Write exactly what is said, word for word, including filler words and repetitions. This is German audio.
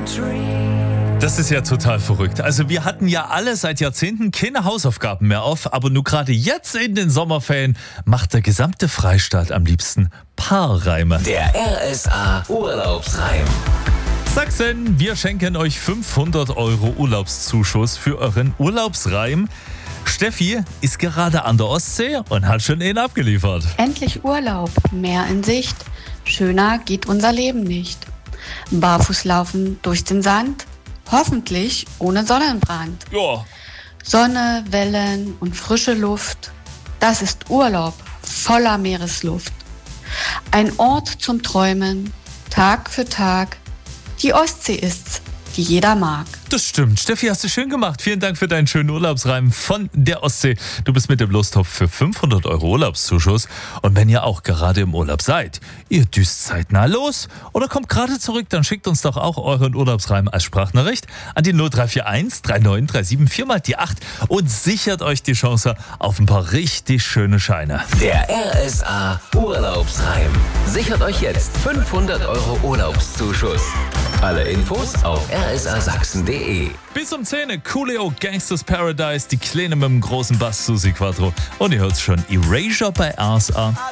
Das ist ja total verrückt. Also wir hatten ja alle seit Jahrzehnten keine Hausaufgaben mehr auf, aber nur gerade jetzt in den Sommerferien macht der gesamte Freistaat am liebsten Paarreime. Der R S A Urlaubsreim. Sachsen, wir schenken euch fünfhundert Euro Urlaubszuschuss für euren Urlaubsreim. Steffi ist gerade an der Ostsee und hat schon einen abgeliefert. Endlich Urlaub, Meer in Sicht. Schöner geht unser Leben nicht. Barfuß laufen durch den Sand, hoffentlich ohne Sonnenbrand. Ja. Sonne, Wellen und frische Luft. Das ist Urlaub voller Meeresluft. Ein Ort zum Träumen, Tag für Tag. Die Ostsee ist's, die jeder mag. Das stimmt. Steffi, hast du schön gemacht. Vielen Dank für deinen schönen Urlaubsreim von der Ostsee. Du bist mit dem Lostopf für fünfhundert Euro Urlaubszuschuss. Und wenn ihr auch gerade im Urlaub seid, ihr düst zeitnah los oder kommt gerade zurück, dann schickt uns doch auch euren Urlaubsreim als Sprachnachricht an die null drei vier eins drei neun drei sieben vier mal die acht und sichert euch die Chance auf ein paar richtig schöne Scheine. Der R S A Urlaubsreim. Sichert euch jetzt fünfhundert Euro Urlaubszuschuss. Alle Infos auf r s a sachsen punkt d e. Bis um zehn, Coolio, Gangsters Paradise, die Kleine mit dem großen Bass, Susi Quattro. Und ihr hört schon Erasure bei R S A.